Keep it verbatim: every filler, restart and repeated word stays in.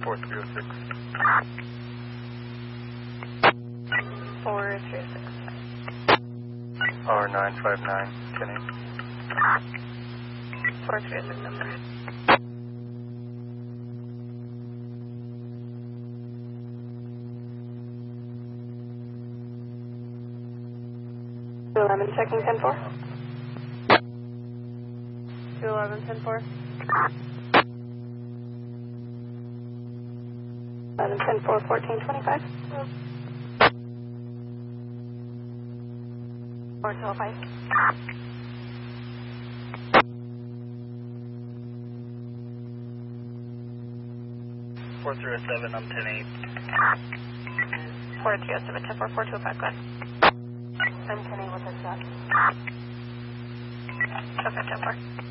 four three oh six. four three oh six. R nine five nine, ten eight. four three oh six number. two eleven checking ten four. two eleven ten four. eleven ten four fourteen twenty-five. four two oh five. four three oh seven, I'm ten eight. four three oh seven ten four four two oh five, go ahead. I'm ten eight with a shot. Okay, ten four.